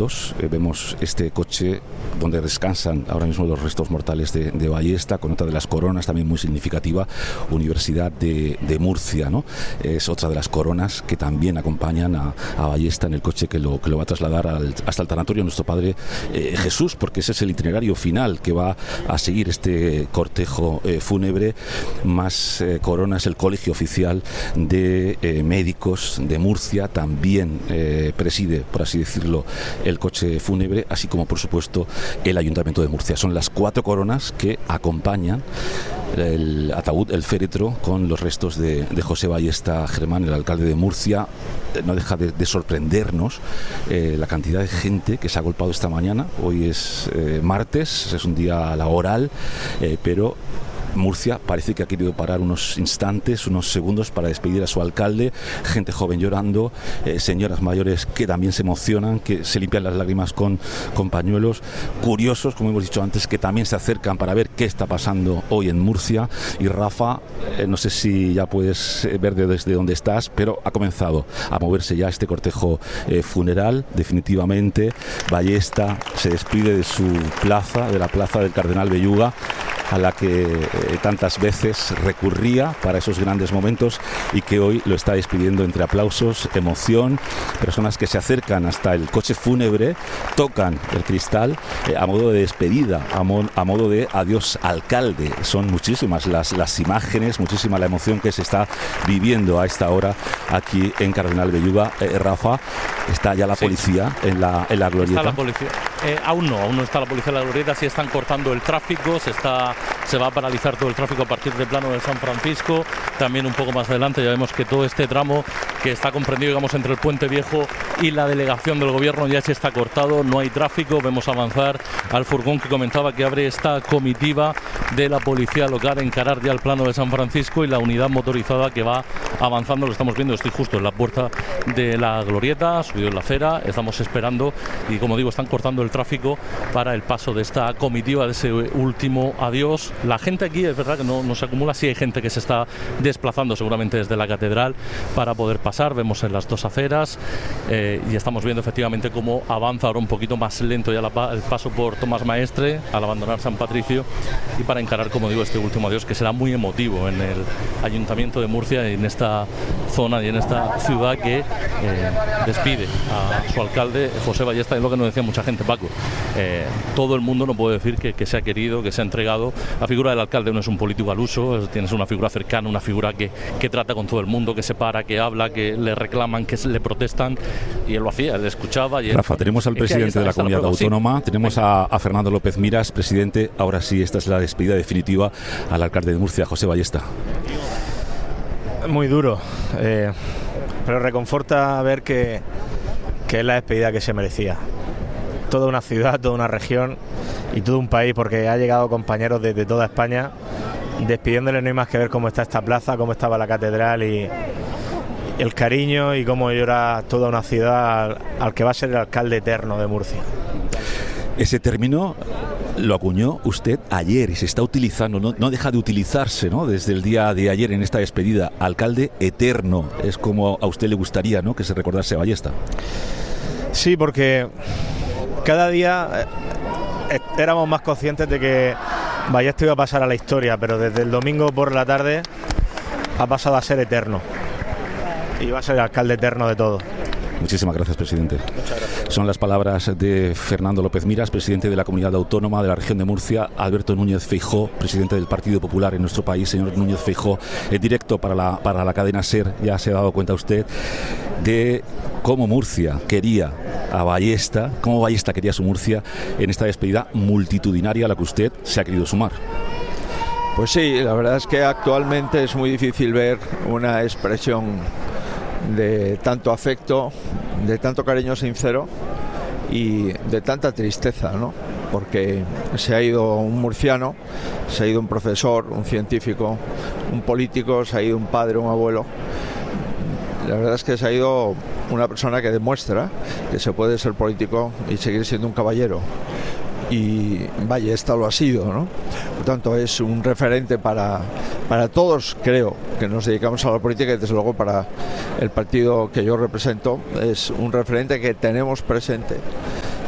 fondos vemos este coche donde descansan ahora mismo los restos mortales de Ballesta, con otra de las coronas también muy significativa, Universidad de Murcia, ¿no? Es otra de las coronas que también acompañan a Ballesta en el coche que lo va a trasladar hasta el tanatorio de nuestro Padre Jesús, porque ese es el itinerario final que va a seguir este cortejo fúnebre. Más coronas, el Colegio Oficial de Médicos de Murcia también preside, por así decirlo, el coche fúnebre, así como por supuesto el Ayuntamiento de Murcia. Son las 4 coronas que acompañan el ataúd, el féretro, con los restos de José Ballesta Germán, el alcalde de Murcia. No deja de sorprendernos la cantidad de gente que se ha agolpado esta mañana. Hoy es martes, es un día laboral, pero Murcia parece que ha querido parar unos instantes, unos segundos para despedir a su alcalde. Gente joven llorando, señoras mayores que también se emocionan, que se limpian las lágrimas con pañuelos, curiosos, como hemos dicho antes, que también se acercan para ver qué está pasando hoy en Murcia. Y Rafa, no sé si ya puedes ver desde donde estás, pero ha comenzado a moverse ya este cortejo funeral. Definitivamente Ballesta se despide de su plaza, de la plaza del Cardenal Belluga, a la que tantas veces recurría para esos grandes momentos, y que hoy lo está despidiendo entre aplausos, emoción, personas que se acercan hasta el coche fúnebre, tocan el cristal a modo de despedida, a modo de adiós alcalde. Son muchísimas las imágenes, muchísima la emoción que se está viviendo a esta hora aquí en Cardenal Belluga. Rafa, ¿está ya la policía en la glorieta? Está la policía. Aún no está la policía en la glorieta. Sí están cortando el tráfico, se va a paralizar todo el tráfico a partir del plano de San Francisco. También un poco más adelante ya vemos que todo este tramo que está comprendido, digamos, entre el Puente Viejo y la delegación del gobierno ya se está cortado, no hay tráfico. Vemos avanzar al furgón que comentaba que abre esta comitiva de la policía local, encarar ya el plano de San Francisco, y la unidad motorizada que va avanzando. Lo estamos viendo, estoy justo en la puerta de la glorieta, subido en la acera, estamos esperando, y como digo, están cortando el tráfico para el paso de esta comitiva, de ese último adiós. La gente aquí es verdad que no se acumula, sí hay gente que se está desplazando seguramente desde la catedral para poder pasar. Vemos en las dos aceras y estamos viendo efectivamente cómo avanza ahora un poquito más lento ya el paso por Tomás Maestre al abandonar San Patricio, y para encarar, como digo, este último adiós que será muy emotivo en el Ayuntamiento de Murcia, en esta zona y en esta ciudad que despide a su alcalde José Ballesta. Es lo que nos decía mucha gente, Paco. Todo el mundo no puede decir que se ha querido, que se ha entregado. La figura del alcalde no es un político al uso, tienes una figura cercana, una figura que trata con todo el mundo, que se para, que habla, que le reclaman, que le protestan, y él lo hacía, él escuchaba. Y Rafa, tenemos al presidente de la comunidad autónoma, sí. Tenemos a Fernando López Miras. Presidente, ahora sí, esta es la despedida definitiva al alcalde de Murcia, José Ballesta. Muy duro, pero reconforta ver que es la despedida que se merecía. Toda una ciudad, toda una región y todo un país, porque ha llegado compañeros desde toda España despidiéndole. No hay más que ver cómo está esta plaza, cómo estaba la catedral, y el cariño y cómo llora toda una ciudad al que va a ser el alcalde eterno de Murcia. Ese término lo acuñó usted ayer y se está utilizando, no deja de utilizarse, ¿no?, desde el día de ayer en esta despedida. Alcalde eterno, es como a usted le gustaría, ¿no?, que se recordase a Ballesta. Sí, porque cada día éramos más conscientes de que Ballesta iba a pasar a la historia, pero desde el domingo por la tarde ha pasado a ser eterno y va a ser el alcalde eterno de todo. Muchísimas gracias, presidente. Muchas gracias. Son las palabras de Fernando López Miras, presidente de la Comunidad Autónoma de la Región de Murcia. Alberto Núñez Feijóo, presidente del Partido Popular en nuestro país. Señor Núñez Feijóo, en directo para la cadena SER, ya se ha dado cuenta usted de cómo Murcia quería a Ballesta, cómo Ballesta quería su Murcia en esta despedida multitudinaria a la que usted se ha querido sumar. Pues sí, la verdad es que actualmente es muy difícil ver una expresión de tanto afecto, de tanto cariño sincero y de tanta tristeza, ¿no? Porque se ha ido un murciano, se ha ido un profesor, un científico, un político, se ha ido un padre, un abuelo. La verdad es que se ha ido una persona que demuestra que se puede ser político y seguir siendo un caballero. Y Ballesta lo ha sido, ¿no? Por tanto, es un referente para todos, creo, que nos dedicamos a la política, y desde luego para el partido que yo represento es un referente que tenemos presente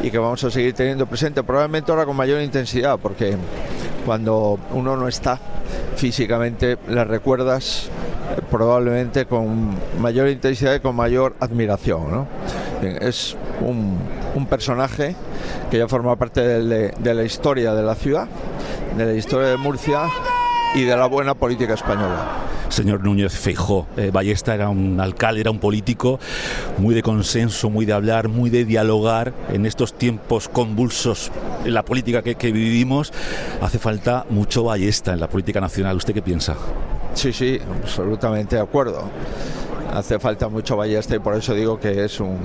y que vamos a seguir teniendo presente, probablemente ahora con mayor intensidad, porque cuando uno no está físicamente le recuerdas probablemente con mayor intensidad y con mayor admiración, ¿no? Es un personaje que ya forma parte de la historia de la ciudad, de la historia de Murcia y de la buena política española. Señor Núñez Feijóo, Ballesta era un alcalde, era un político muy de consenso, muy de hablar, muy de dialogar. En estos tiempos convulsos en la política que vivimos, hace falta mucho Ballesta en la política nacional. ¿Usted qué piensa? Sí, absolutamente de acuerdo. Hace falta mucho Ballesta y por eso digo que es un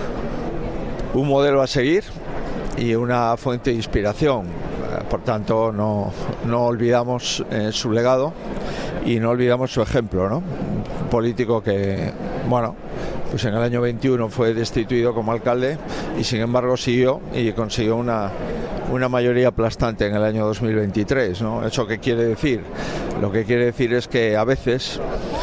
modelo a seguir y una fuente de inspiración. Por tanto, no olvidamos su legado y no olvidamos su ejemplo, ¿no? Un político que, bueno, pues en el año 21 fue destituido como alcalde y sin embargo siguió y consiguió una mayoría aplastante en el año 2023, ¿no? ¿Eso qué quiere decir? Lo que quiere decir es que a veces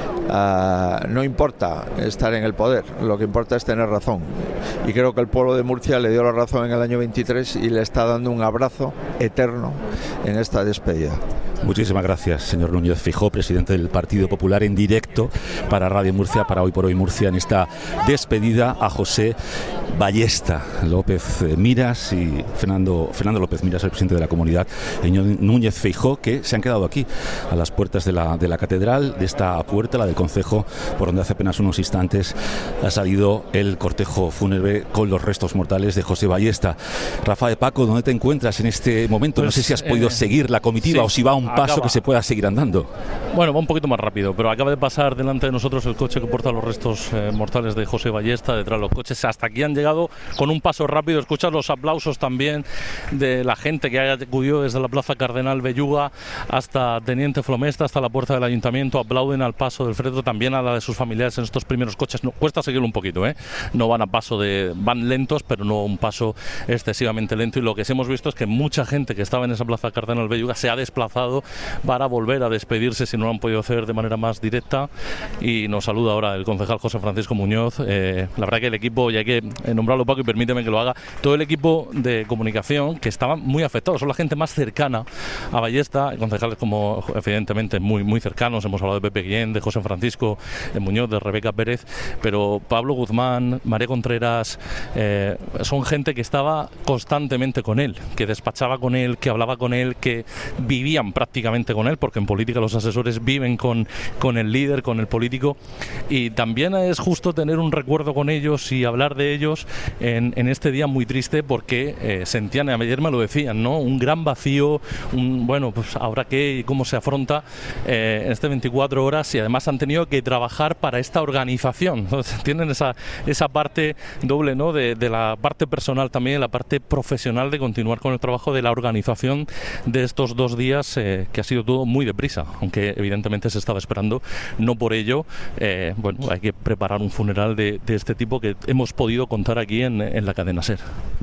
no importa estar en el poder, lo que importa es tener razón. Y creo que el pueblo de Murcia le dio la razón en el año 23 y le está dando un abrazo eterno en esta despedida. Muchísimas gracias, señor Núñez Feijóo, presidente del Partido Popular, en directo para Radio Murcia, para Hoy por Hoy Murcia, en esta despedida a José Ballesta López Miras y Fernando López Miras, el presidente de la comunidad, señor Núñez Feijóo, que se han quedado aquí, a las puertas de la catedral, de esta puerta, la del concejo, por donde hace apenas unos instantes ha salido el cortejo fúnebre con los restos mortales de José Ballesta. Rafa de Paco, ¿dónde te encuentras en este momento? No sé si has podido seguir la comitiva o si va a un paso que se pueda seguir andando. Bueno, va un poquito más rápido, pero acaba de pasar delante de nosotros el coche que porta los restos mortales de José Ballesta. Detrás los coches hasta aquí han llegado con un paso rápido. Escuchas los aplausos también de la gente que acudió desde la Plaza Cardenal Belluga hasta Teniente Flomesta, hasta la puerta del ayuntamiento. Aplauden al paso del féretro, también a la de sus familiares en estos primeros coches. No, cuesta seguirlo un poquito, no van a paso van lentos, pero no un paso excesivamente lento. Y lo que sí hemos visto es que mucha gente que estaba en esa Plaza Cardenal Belluga se ha desplazado para volver a despedirse si no lo han podido hacer de manera más directa. Y nos saluda ahora el concejal José Francisco Muñoz. La verdad que el equipo, y hay que nombrarlo, Paco, y permíteme que lo haga, todo el equipo de comunicación que estaba muy afectado, son la gente más cercana a Ballesta, concejales como evidentemente muy, muy cercanos, hemos hablado de Pepe Guillén, de José Francisco Muñoz, de Rebeca Pérez, pero Pablo Guzmán, María Contreras, son gente que estaba constantemente con él, que despachaba con él, que hablaba con él, que vivían prácticamente con él, porque en política los asesores viven con el líder, con el político, y también es justo tener un recuerdo con ellos y hablar de ellos en este día muy triste, porque sentían, ayer me lo decían, ¿no? Un gran vacío, bueno, pues ahora qué y cómo se afronta en este 24 horas, y además han tenido que trabajar para esta organización. Entonces, tienen esa parte doble, ¿no? De la parte personal también, la parte profesional de continuar con el trabajo de la organización de estos 2 días, que ha sido todo muy deprisa, aunque evidentemente se estaba esperando. No por ello, bueno, hay que preparar un funeral de este tipo que hemos podido contar aquí en la cadena SER.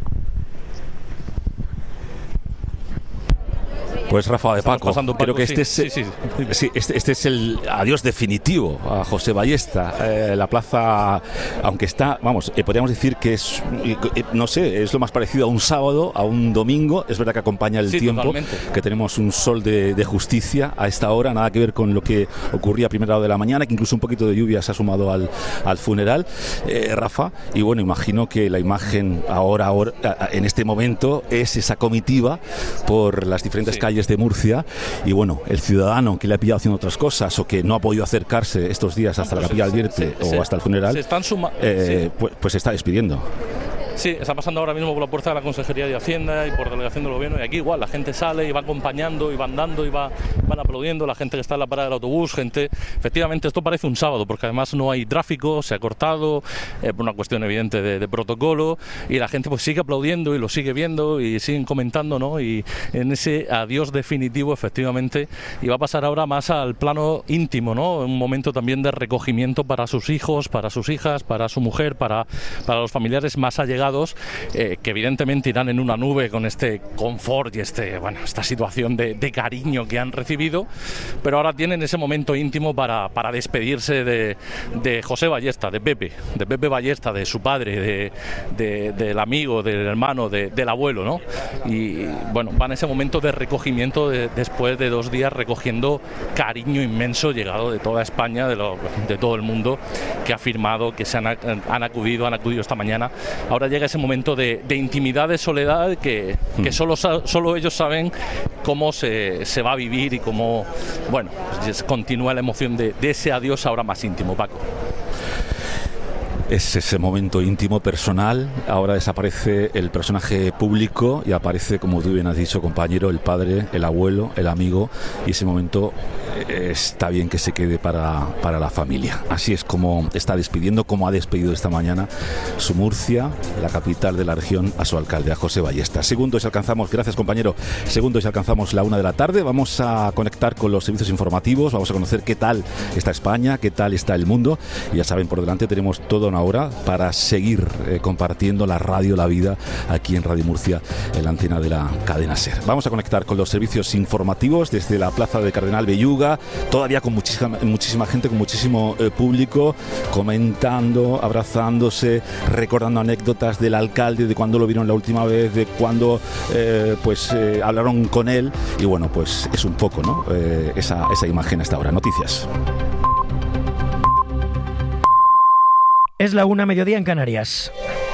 Pues Rafa de Paco, creo que este es el adiós definitivo a José Ballesta. La plaza, aunque está, vamos, podríamos decir que es, no sé, es lo más parecido a un sábado, a un domingo. Es verdad que acompaña el tiempo, totalmente, que tenemos un sol de justicia a esta hora, nada que ver con lo que ocurría a primera hora de la mañana, que incluso un poquito de lluvia se ha sumado al funeral, Rafa. Y bueno, imagino que la imagen ahora en este momento es esa comitiva por las diferentes calles de Murcia, y bueno, el ciudadano que le ha pillado haciendo otras cosas o que no ha podido acercarse estos días hasta la Capilla del Vierte o hasta el funeral, pues se está despidiendo. Sí, está pasando ahora mismo por la puerta de la Consejería de Hacienda y por Delegación del Gobierno, y aquí igual la gente sale y va acompañando y van dando y van aplaudiendo, la gente que está en la parada del autobús, gente, efectivamente esto parece un sábado porque además no hay tráfico, se ha cortado por una cuestión evidente de protocolo, y la gente pues sigue aplaudiendo y lo sigue viendo y siguen comentando, ¿no? Y en ese adiós definitivo, efectivamente, y va a pasar ahora más al plano íntimo, ¿no? Un momento también de recogimiento para sus hijos, para sus hijas, para su mujer, para los familiares más allegados, allegados, que evidentemente irán en una nube con este confort y esta situación de cariño que han recibido, pero ahora tienen ese momento íntimo para despedirse de José Ballesta, de Pepe Ballesta, de su padre, del amigo, del hermano, del abuelo, ¿no? Y bueno, van a ese momento de recogimiento después de 2 días recogiendo cariño inmenso llegado de toda España, de todo el mundo, que ha firmado, que se han acudido esta mañana. Ahora llega ese momento de intimidad, de soledad, que solo ellos saben cómo se va a vivir y cómo, bueno, pues continúa la emoción de ese adiós ahora más íntimo, Paco. Es ese momento íntimo, personal. Ahora desaparece el personaje público y aparece, como tú bien has dicho, compañero, el padre, el abuelo, el amigo, y ese momento está bien que se quede para la familia. Así es como está despidiendo, como ha despedido esta mañana su Murcia, la capital de la región, a su alcalde, a José Ballesta. Segundos y alcanzamos, gracias compañero, segundos y alcanzamos la 1 de la tarde. Vamos a conectar con los servicios informativos, vamos a conocer qué tal está España, qué tal está el mundo. Y ya saben, por delante tenemos toda una hora para seguir compartiendo la radio, la vida, aquí en Radio Murcia, en la antena de la cadena SER. Vamos a conectar con los servicios informativos desde la plaza de Cardenal Belluga, todavía con muchísima gente, con muchísimo público, comentando, abrazándose, recordando anécdotas del alcalde, de cuando lo vieron la última vez, de cuando hablaron con él, y bueno, pues es un poco, ¿no? Esa imagen hasta ahora. Noticias. Es la 1, mediodía en Canarias.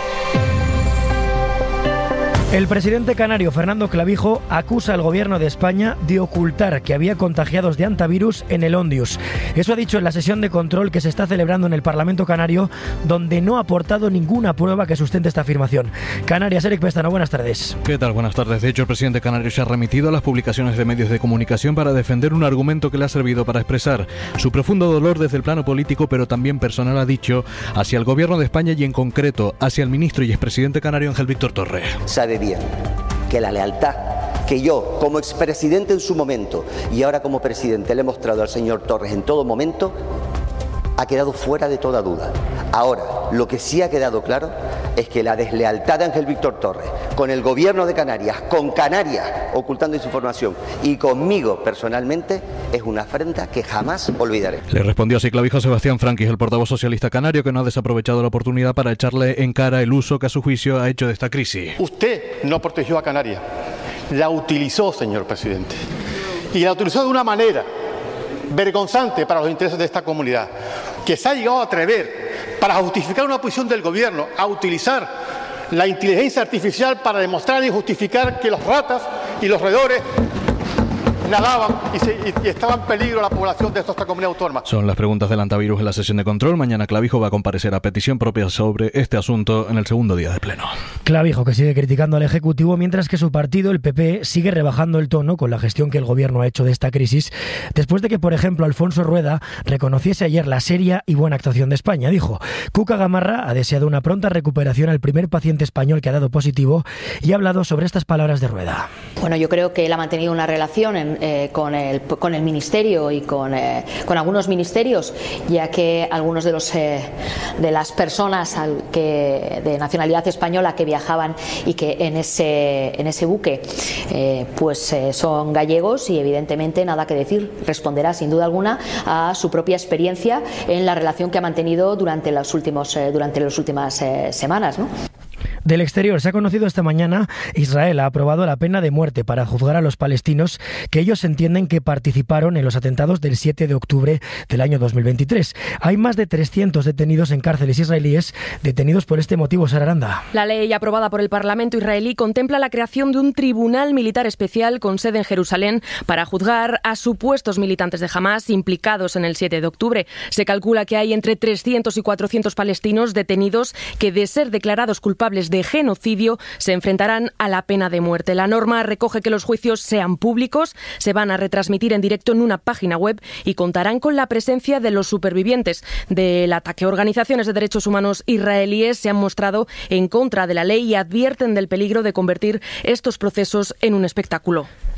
El presidente canario Fernando Clavijo acusa al gobierno de España de ocultar que había contagiados de hantavirus en el Ondius. Eso ha dicho en la sesión de control que se está celebrando en el Parlamento canario, donde no ha aportado ninguna prueba que sustente esta afirmación. Canarias, Eric Pestano, buenas tardes. ¿Qué tal? Buenas tardes. De hecho, el presidente canario se ha remitido a las publicaciones de medios de comunicación para defender un argumento que le ha servido para expresar su profundo dolor desde el plano político, pero también personal, ha dicho, hacia el gobierno de España y en concreto hacia el ministro y expresidente canario Ángel Víctor Torre. Sabe bien que la lealtad que yo, como expresidente en su momento y ahora como presidente, le he mostrado al señor Torres en todo momento, ha quedado fuera de toda duda. Ahora, lo que sí ha quedado claro es que la deslealtad de Ángel Víctor Torres con el gobierno de Canarias, con Canarias ocultando esa información y conmigo personalmente, es una afrenta que jamás olvidaré. Le respondió así Clavijo Sebastián Franquis, el portavoz socialista canario, que no ha desaprovechado la oportunidad para echarle en cara el uso que a su juicio ha hecho de esta crisis. Usted no protegió a Canarias, la utilizó, señor presidente, y la utilizó de una manera vergonzante para los intereses de esta comunidad, que se ha llegado a atrever, para justificar una posición del gobierno, a utilizar la inteligencia artificial para demostrar y justificar que los ratas y los roedores nadaban y estaba en peligro la población de esta comunidad autónoma. Son las preguntas del hantavirus en la sesión de control. Mañana Clavijo va a comparecer a petición propia sobre este asunto en el segundo día de pleno. Clavijo, que sigue criticando al Ejecutivo, mientras que su partido, el PP, sigue rebajando el tono con la gestión que el gobierno ha hecho de esta crisis, después de que, por ejemplo, Alfonso Rueda reconociese ayer la seria y buena actuación de España. Dijo, Cuca Gamarra ha deseado una pronta recuperación al primer paciente español que ha dado positivo y ha hablado sobre estas palabras de Rueda. Bueno, yo creo que él ha mantenido una relación con el Ministerio y con algunos ministerios, ya que algunos de las personas de nacionalidad española que viajaban y que en ese buque son gallegos, y evidentemente nada que decir, responderá sin duda alguna a su propia experiencia en la relación que ha mantenido durante las últimas semanas, ¿no? Del exterior se ha conocido esta mañana, Israel ha aprobado la pena de muerte para juzgar a los palestinos que ellos entienden que participaron en los atentados del 7 de octubre del año 2023. Hay más de 300 detenidos en cárceles israelíes detenidos por este motivo, Sara Aranda. La ley aprobada por el Parlamento israelí contempla la creación de un tribunal militar especial con sede en Jerusalén para juzgar a supuestos militantes de Hamás implicados en el 7 de octubre. Se calcula que hay entre 300 y 400 palestinos detenidos que, de ser declarados culpables de genocidio, se enfrentarán a la pena de muerte. La norma recoge que los juicios sean públicos, se van a retransmitir en directo en una página web y contarán con la presencia de los supervivientes del ataque. Organizaciones de derechos humanos israelíes se han mostrado en contra de la ley y advierten del peligro de convertir estos procesos en un espectáculo.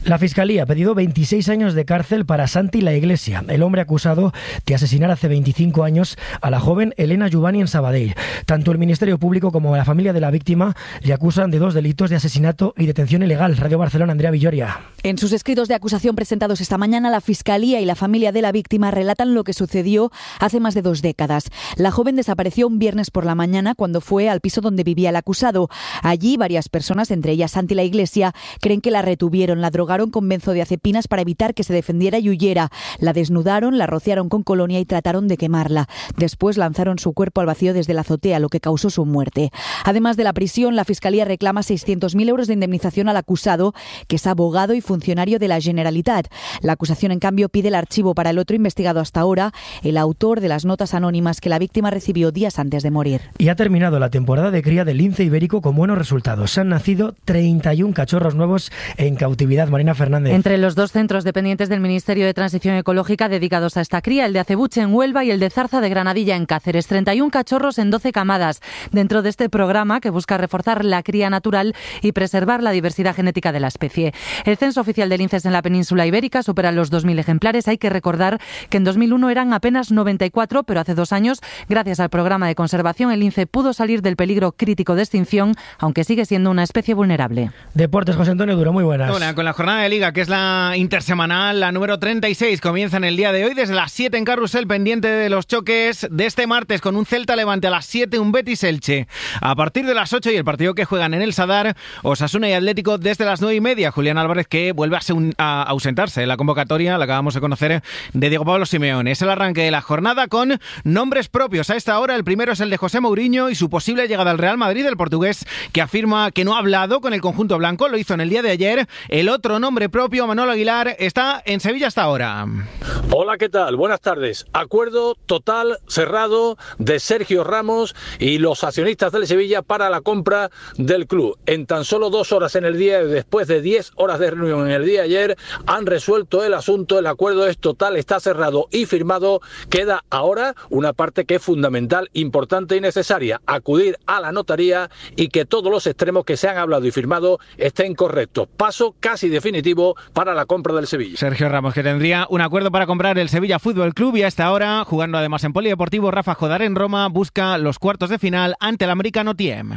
La Fiscalía ha pedido 26 años de cárcel para Santi La Iglesia, el hombre acusado de asesinar hace 25 años a la joven Elena Juvani en Sabadell. Tanto el Ministerio Público como la familia de la víctima le acusan de 2 delitos de asesinato y detención ilegal. Radio Barcelona, Andrea Villoria. En sus escritos de acusación presentados esta mañana, la Fiscalía y la familia de la víctima relatan lo que sucedió hace más de 2 décadas. La joven desapareció un viernes por la mañana cuando fue al piso donde vivía el acusado. Allí varias personas, entre ellas Santi La Iglesia, creen que la retuvieron, la drogaron con benzodiazepinas para evitar que se defendiera y huyera. La desnudaron, la rociaron con colonia y trataron de quemarla. Después lanzaron su cuerpo al vacío desde la azotea, lo que causó su muerte. Además de la prisión, la Fiscalía reclama 600.000 euros de indemnización al acusado, que es abogado y funcionario de la Generalitat. La acusación, en cambio, pide el archivo para el otro investigado hasta ahora, el autor de las notas anónimas que la víctima recibió días antes de morir. Y ha terminado la temporada de cría del lince ibérico con buenos resultados. Han nacido 31 cachorros nuevos en cautividad. Marina Fernández. Entre los 2 centros dependientes del Ministerio de Transición Ecológica dedicados a esta cría, el de Acebuche en Huelva y el de Zarza de Granadilla en Cáceres. 31 cachorros en 12 camadas dentro de este programa que busca reforzar la cría natural y preservar la diversidad genética de la especie. El censo oficial de linces en la península ibérica supera los 2.000 ejemplares. Hay que recordar que en 2001 eran apenas 94, pero hace 2 años, gracias al programa de conservación, el lince pudo salir del peligro crítico de extinción, aunque sigue siendo una especie vulnerable. Deportes, José Antonio Duro, muy buenas. Hola, con la jornada de Liga, que es la intersemanal, la número 36, comienza en el día de hoy desde las 7 en Carrusel, pendiente de los choques de este martes con un Celta Levante a las 7, un Betis Elche a partir de las 8 y el partido que juegan en el Sadar, Osasuna y Atlético desde las 9:30. Julián Álvarez, que vuelve a ausentarse en la convocatoria, la acabamos de conocer, de Diego Pablo Simeone. Es el arranque de la jornada con nombres propios. A esta hora el primero es el de José Mourinho y su posible llegada al Real Madrid, el portugués, que afirma que no ha hablado con el conjunto blanco, lo hizo en el día de ayer. El otro nombre propio, Manolo Aguilar, está en Sevilla hasta ahora. Hola, ¿qué tal? Buenas tardes. Acuerdo total, cerrado, de Sergio Ramos y los accionistas del Sevilla para la compra del club. En tan solo 2 horas en el día, después de 10 horas de reunión en el día de ayer, han resuelto el asunto. El acuerdo es total, está cerrado y firmado. Queda ahora una parte que es fundamental, importante y necesaria: acudir a la notaría y que todos los extremos que se han hablado y firmado estén correctos. Paso casi definitivo para la compra del Sevilla. Sergio Ramos, que tendría un acuerdo para comprar el Sevilla Fútbol Club, y a esta hora, jugando además en Polideportivo Rafa Jodar en Roma, busca los cuartos de final ante el Americano Tiem.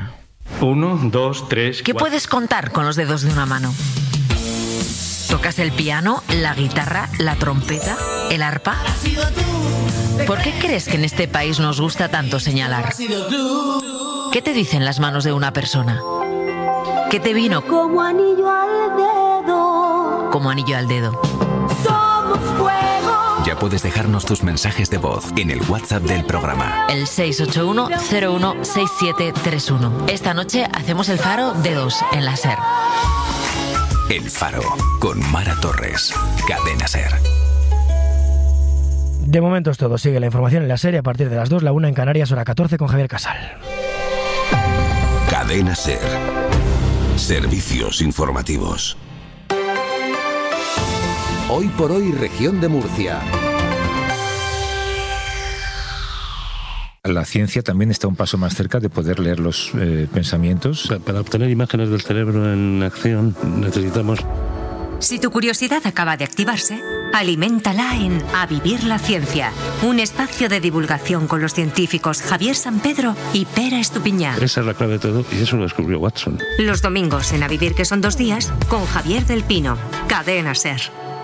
1, 2, 3... ¿Qué puedes contar con los dedos de una mano? ¿Tocas el piano, la guitarra, la trompeta, el arpa? ¿Por qué crees que en este país nos gusta tanto señalar? ¿Qué te dicen las manos de una persona? ¿Qué te vino? Como anillo al dedo. Como anillo al dedo. Somos fuego. Ya puedes dejarnos tus mensajes de voz en el WhatsApp del programa. El 681-016731. Esta noche hacemos el faro dedos en la SER. El Faro, con Mara Torres. Cadena SER. De momento es todo. Sigue la información en la SER a partir de las 2, la 1 en Canarias, hora 14, con Javier Casal. Cadena SER. Servicios informativos. Hoy por hoy, región de Murcia. La ciencia también está un paso más cerca de poder leer los pensamientos. Para obtener imágenes del cerebro en acción necesitamos... Si tu curiosidad acaba de activarse, aliméntala en A Vivir la Ciencia, un espacio de divulgación con los científicos Javier Sampedro y Pera Estupiñán. Esa es la clave de todo y eso lo descubrió Watson. Los domingos en A Vivir, que son 2 días, con Javier del Pino. Cadena SER.